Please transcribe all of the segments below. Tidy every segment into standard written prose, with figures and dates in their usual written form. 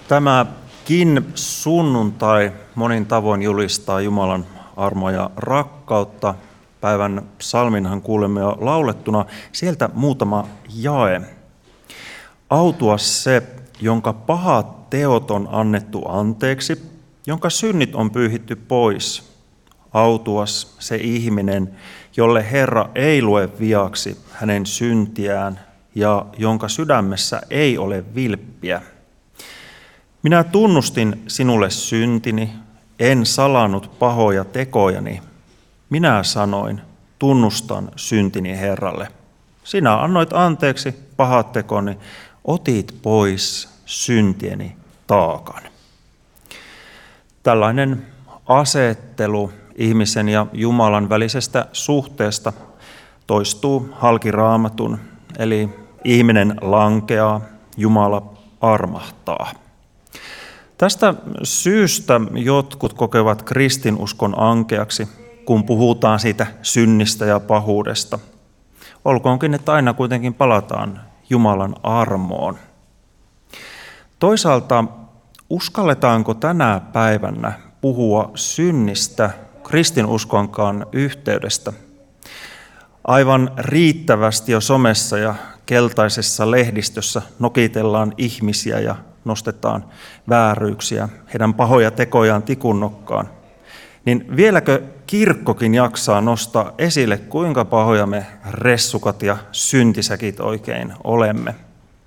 Tämäkin sunnuntai monin tavoin julistaa Jumalan armoa ja rakkautta. Päivän psalminhan kuulemme jo laulettuna. Sieltä muutama jae. Autuas se, jonka pahat teot on annettu anteeksi, jonka synnit on pyyhitty pois. Autuas se ihminen, jolle Herra ei lue viaksi hänen syntiään ja jonka sydämessä ei ole vilppiä. Minä tunnustin sinulle syntini, en salannut pahoja tekojani. Minä sanoin, tunnustan syntini Herralle. Sinä annoit anteeksi pahat tekoni, otit pois syntieni taakan. Tällainen asettelu ihmisen ja Jumalan välisestä suhteesta toistuu halki Raamatun, eli ihminen lankeaa, Jumala armahtaa. Tästä syystä jotkut kokevat kristinuskon ankeaksi, kun puhutaan siitä synnistä ja pahuudesta. Olkoonkin, että aina kuitenkin palataan Jumalan armoon. Toisaalta uskalletaanko tänä päivänä puhua synnistä kristinuskonkaan yhteydestä? Aivan riittävästi jo somessa ja keltaisessa lehdistössä nokitellaan ihmisiä ja nostetaan vääryyksiä, heidän pahoja tekojaan tikunnokkaan. Niin vieläkö kirkkokin jaksaa nostaa esille, kuinka pahoja me ressukat ja syntisäkit oikein olemme?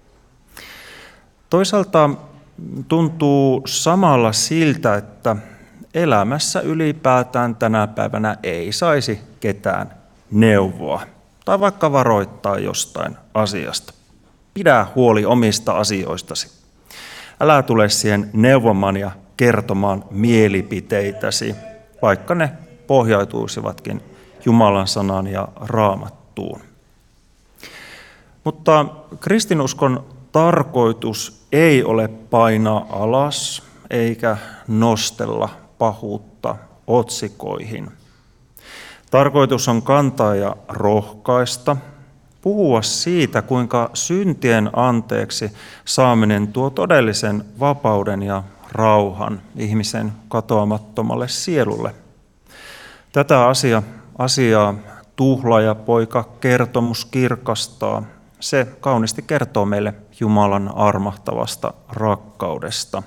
Toisaalta tuntuu samalla siltä, että elämässä ylipäätään tänä päivänä ei saisi ketään neuvoa tai vaikka varoittaa jostain asiasta. Pidä huoli omista asioistasi. Älä tule siihen neuvomaan ja kertomaan mielipiteitäsi, vaikka ne pohjautuisivatkin Jumalan sanaan ja Raamattuun. Mutta kristinuskon tarkoitus ei ole painaa alas eikä nostella pahuutta otsikoihin. Tarkoitus on kantaa ja rohkaista, puhua siitä, kuinka syntien anteeksi saaminen tuo todellisen vapauden ja rauhan ihmisen katoamattomalle sielulle. Tätä asiaa Tuhlaajapoika kertomus kirkastaa. Se kauniisti kertoo meille Jumalan armahtavasta rakkaudesta.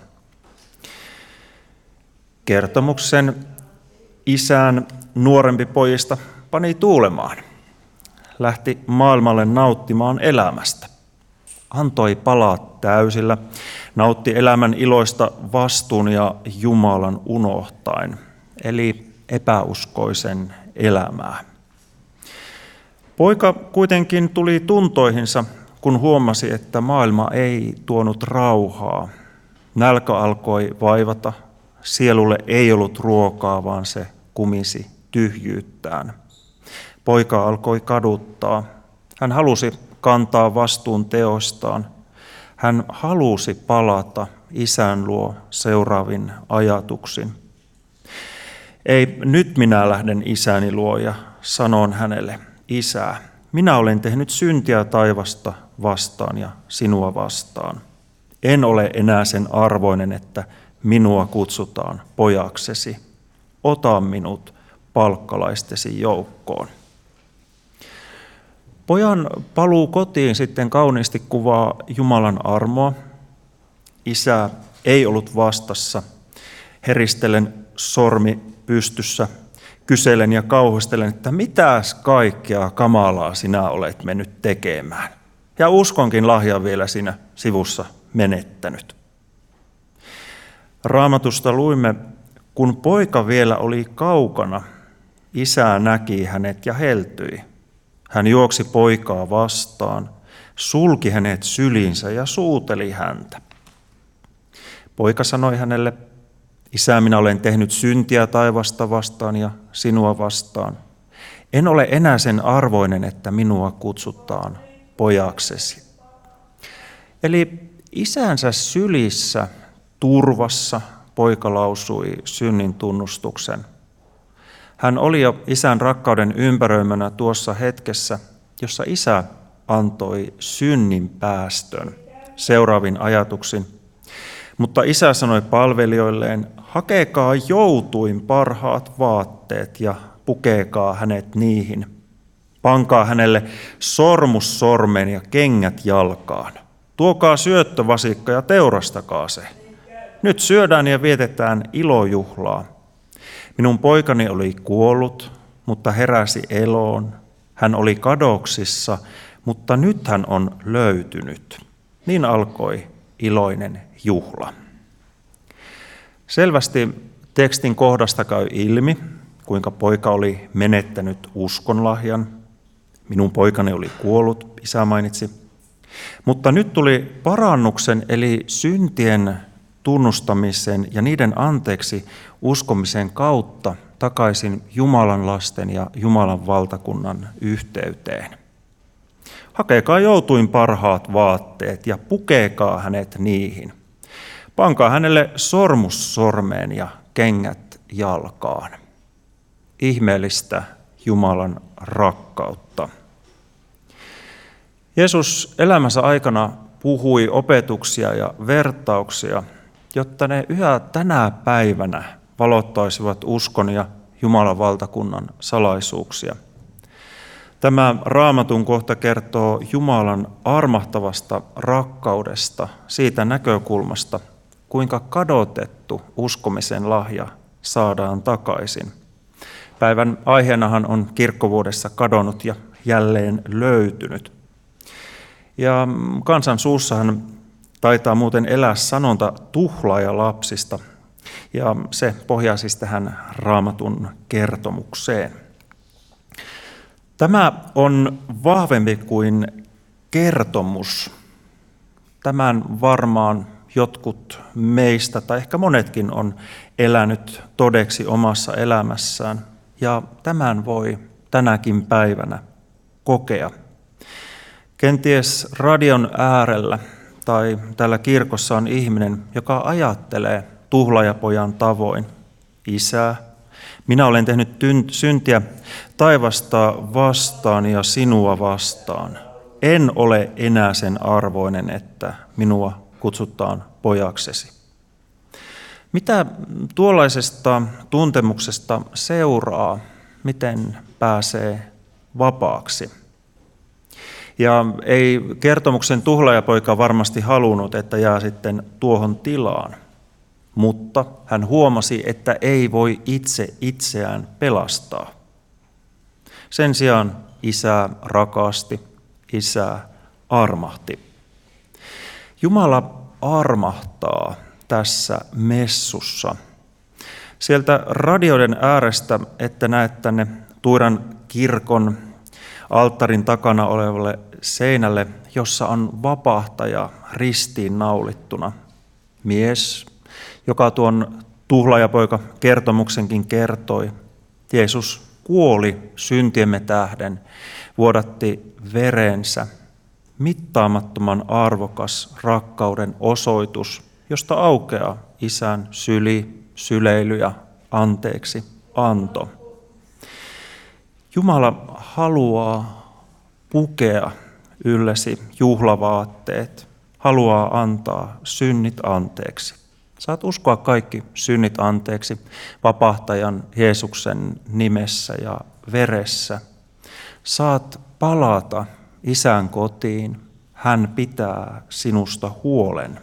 Kertomuksen isän nuorempi pojista pani tuulemaan. Lähti maailmalle nauttimaan elämästä. Antoi palaa täysillä, nautti elämän iloista vastuun ja Jumalan unohtaen, eli epäuskoisen elämää. Poika kuitenkin tuli tuntoihinsa, kun huomasi, että maailma ei tuonut rauhaa. Nälkä alkoi vaivata, sielulle ei ollut ruokaa, vaan se kumisi tyhjyyttään. Poika alkoi kaduttaa. Hän halusi kantaa vastuun teostaan. Hän halusi palata isän luo seuraavin ajatuksin. Ei, nyt minä lähden isäni luo ja sanon hänelle, Isä, minä olen tehnyt syntiä taivasta vastaan ja sinua vastaan. En ole enää sen arvoinen, että minua kutsutaan pojaksesi. Ota minut palkkalaistesi joukkoon. Pojan paluu kotiin sitten kauniisti kuvaa Jumalan armoa. Isä ei ollut vastassa. Heristelen sormi pystyssä, kyselen ja kauhistelen, että mitäs kaikkea kamalaa sinä olet mennyt tekemään. Ja uskonkin lahjan vielä siinä sivussa menettänyt. Raamatusta luimme, kun poika vielä oli kaukana, isä näki hänet ja heltyi. Hän juoksi poikaa vastaan, sulki hänet syliinsä ja suuteli häntä. Poika sanoi hänelle, Isä, minä olen tehnyt syntiä taivasta vastaan ja sinua vastaan. En ole enää sen arvoinen, että minua kutsutaan pojaksesi. Eli isänsä sylissä, turvassa, poika lausui synnin tunnustuksen. Hän oli jo isän rakkauden ympäröimänä tuossa hetkessä, jossa isä antoi synnin päästön seuraavin ajatuksin. Mutta isä sanoi palvelijoilleen, hakekaa joutuin parhaat vaatteet ja pukekaa hänet niihin. Pankaa hänelle sormus sormeen ja kengät jalkaan. Tuokaa syöttövasikka ja teurastakaa se. Nyt syödään ja vietetään ilojuhlaa. Minun poikani oli kuollut, mutta heräsi eloon. Hän oli kadoksissa, mutta nyt hän on löytynyt. Niin alkoi iloinen juhla. Selvästi tekstin kohdasta käy ilmi, kuinka poika oli menettänyt uskonlahjan. Minun poikani oli kuollut, isä mainitsi. Mutta nyt tuli parannuksen eli syntien tunnustamisen ja niiden anteeksi uskomisen kautta takaisin Jumalan lasten ja Jumalan valtakunnan yhteyteen. Hakekaa joutuin parhaat vaatteet ja pukekaa hänet niihin. Pankaa hänelle sormus sormeen ja kengät jalkaan. Ihmeellistä Jumalan rakkautta. Jeesus elämänsä aikana puhui opetuksia ja vertauksia, jotta ne yhä tänä päivänä valottaisivat uskon ja Jumalan valtakunnan salaisuuksia. Tämä Raamatun kohta kertoo Jumalan armahtavasta rakkaudesta siitä näkökulmasta, kuinka kadotettu uskomisen lahja saadaan takaisin. Päivän aiheenahan on kirkkovuodessa kadonnut ja jälleen löytynyt. Ja kansan suussahan taitaa muuten elää sanonta tuhlaajalapsista, ja se pohjaa siis tähän Raamatun kertomukseen. Tämä on vahvempi kuin kertomus. Tämän varmaan jotkut meistä, tai ehkä monetkin, on elänyt todeksi omassa elämässään, ja tämän voi tänäkin päivänä kokea. Kenties radion äärellä tai täällä kirkossa on ihminen, joka ajattelee tuhlaajapojan tavoin. Isä, minä olen tehnyt syntiä taivasta vastaan ja sinua vastaan. En ole enää sen arvoinen, että minua kutsutaan pojaksesi. Mitä tuollaisesta tuntemuksesta seuraa? Miten pääsee vapaaksi? Ja ei kertomuksen tuhlaajapoika varmasti halunnut, että jää sitten tuohon tilaan. Mutta hän huomasi, että ei voi itse itseään pelastaa. Sen sijaan isä rakasti, isä armahti. Jumala armahtaa tässä messussa. Sieltä radioiden äärestä, että näet tänne Tuiran kirkon alttarin takana olevalle seinälle, jossa on vapahtaja ristiin naulittuna. Mies, joka tuon tuhlaajapoika kertomuksenkin kertoi. Jeesus kuoli syntiemme tähden, vuodatti verensä. Mittaamattoman arvokas rakkauden osoitus, josta aukeaa isän syli, syleily ja anteeksi anto. Jumala haluaa pukea yllesi juhlavaatteet, haluaa antaa synnit anteeksi. Saat uskoa kaikki synnit anteeksi vapahtajan Jeesuksen nimessä ja veressä. Saat palata isän kotiin, hän pitää sinusta huolen.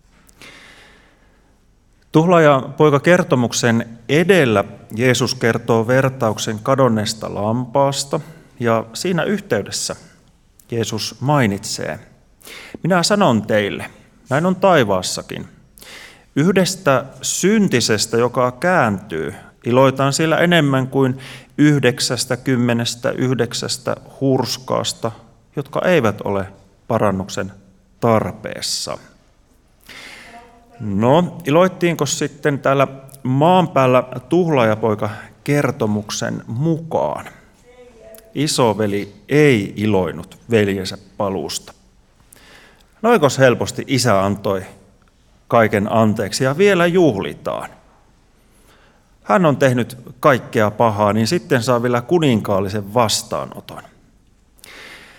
Tuhlaajapoika kertomuksen edellä Jeesus kertoo vertauksen kadonneesta lampaasta, ja siinä yhteydessä Jeesus mainitsee, minä sanon teille, näin on taivaassakin, yhdestä syntisestä, joka kääntyy, iloitaan siellä enemmän kuin 99 hurskaasta, jotka eivät ole parannuksen tarpeessa. No, iloittiinko sitten täällä maan päällä tuhlaajapoika kertomuksen mukaan? Isoveli ei iloinut veljensä paluusta. Noikos helposti isä antoi kaiken anteeksi ja vielä juhlitaan. Hän on tehnyt kaikkea pahaa, niin sitten saa vielä kuninkaallisen vastaanoton.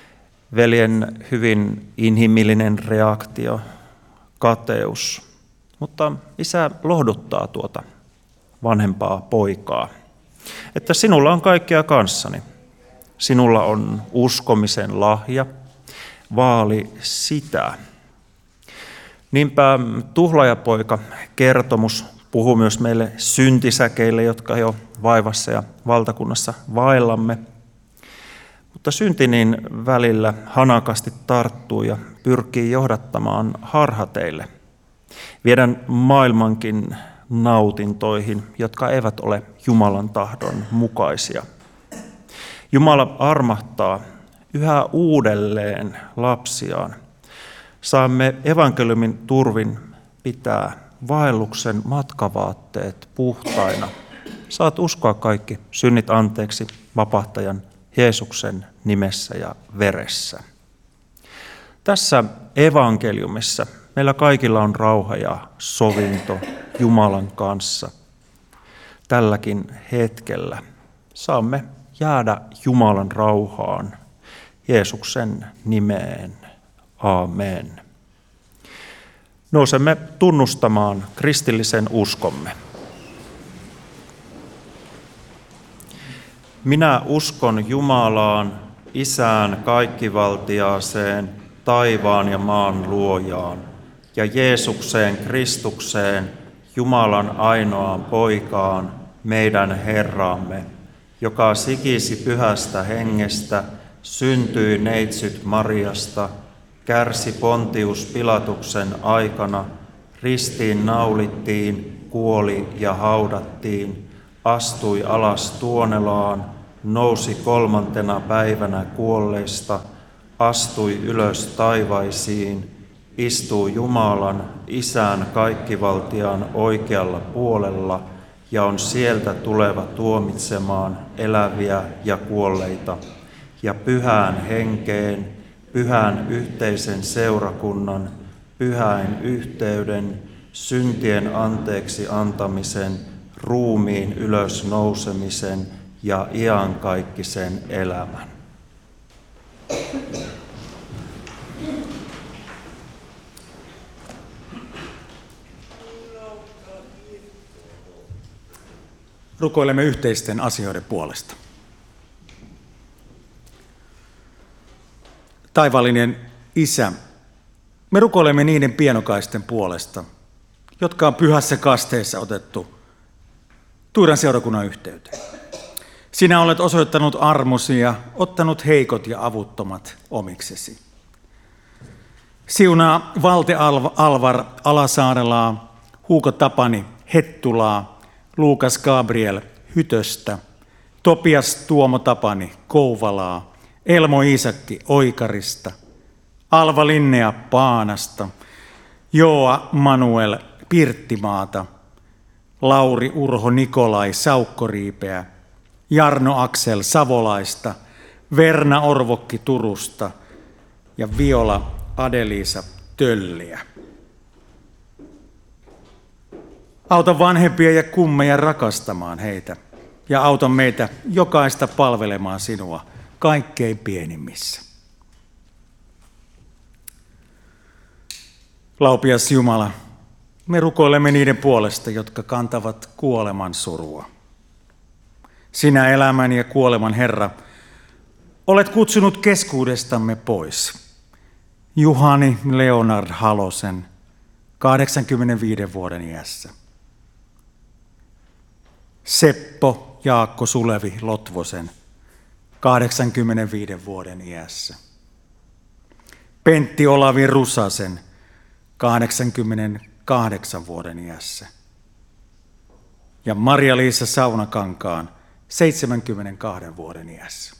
Veljen hyvin inhimillinen reaktio, kateus, Mutta isä lohduttaa tuota vanhempaa poikaa, että sinulla on kaikkea kanssani. Sinulla on uskomisen lahja, vaali sitä. Niinpä tuhlaajapoika kertomus puhuu myös meille syntisäkeille, jotka jo vaivassa ja valtakunnassa vaellamme. Mutta synti niin välillä hanakasti tarttuu ja pyrkii johdattamaan harhateille, viedän maailmankin nautintoihin, jotka eivät ole Jumalan tahdon mukaisia. Jumala armahtaa yhä uudelleen lapsiaan. Saamme evankeliumin turvin pitää vaelluksen matkavaatteet puhtaina. Saat uskoa kaikki synnit anteeksi vapahtajan Jeesuksen nimessä ja veressä. Tässä evankeliumissa meillä kaikilla on rauha ja sovinto Jumalan kanssa. Tälläkin hetkellä saamme jäädä Jumalan rauhaan Jeesuksen nimeen. Aamen. Nousemme tunnustamaan kristillisen uskomme. Minä uskon Jumalaan, Isään kaikkivaltiaaseen, taivaan ja maan luojaan, ja Jeesukseen Kristukseen, Jumalan ainoaan poikaan, meidän Herramme, joka sikisi pyhästä hengestä, syntyi neitsyt Mariasta, kärsi Pontius Pilatuksen aikana, ristiin naulittiin, kuoli ja haudattiin, astui alas Tuonelaan, nousi 3. päivänä kuolleista, astui ylös taivaisiin, istuu Jumalan, Isän kaikkivaltiaan oikealla puolella ja on sieltä tuleva tuomitsemaan eläviä ja kuolleita, ja pyhään henkeen, pyhän yhteisen seurakunnan, pyhän yhteyden, syntien anteeksi antamisen, ruumiin ylösnousemisen ja iankaikkisen elämän. Rukoilemme yhteisten asioiden puolesta. Taivaallinen Isä, me rukoilemme niiden pienokaisten puolesta, jotka on pyhässä kasteessa otettu Tuiran seurakunnan yhteyteen. Sinä olet osoittanut armosi ja ottanut heikot ja avuttomat omiksesi. Siunaa Valte Alvar Alasaarelaa, Huuko Tapani Hettulaa, Luukas Gabriel Hytöstä, Topias Tuomo Tapani Kouvalaa, Elmo Iisakki Oikarista, Alva Linnea Paanasta, Joa Manuel Pirttimaata, Lauri Urho Nikolai Saukkoriipeä, Jarno Aksel Savolaista, Verna Orvokki Turusta ja Viola Adeliisa Tölliä. Auta vanhempia ja kummeja rakastamaan heitä ja auta meitä jokaista palvelemaan sinua kaikkein pienimmissä. Laupias Jumala, me rukoilemme niiden puolesta, jotka kantavat kuoleman surua. Sinä elämän ja kuoleman Herra, olet kutsunut keskuudestamme pois Juhani Leonard Halosen 85 vuoden iässä. Seppo Jaakko Sulevi Lotvosen 85 vuoden iässä. Pentti Olavi Rusasen 88 vuoden iässä. Ja Maria-Liisa Saunakankaan 72 vuoden iässä.